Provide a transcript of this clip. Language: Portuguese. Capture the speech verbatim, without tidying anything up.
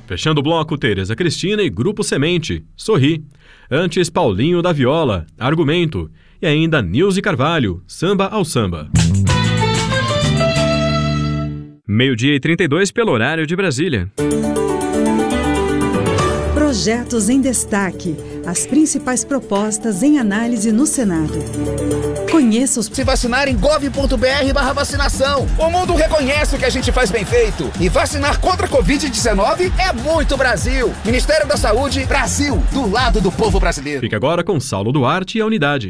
Fechando o bloco, Tereza Cristina e Grupo Semente, Sorri. Antes, Paulinho da Viola, Argumento. E ainda Nilce Carvalho, Samba ao Samba. Meio-dia e trinta e dois pelo horário de Brasília. Projetos em destaque. As principais propostas em análise no Senado. Conheça os... Se vacinar em gov ponto br barra vacinação. O mundo reconhece o que a gente faz bem feito. E vacinar contra a covid dezenove é muito Brasil. Ministério da Saúde, Brasil, do lado do povo brasileiro. Fica agora com Saulo Duarte e a Unidade.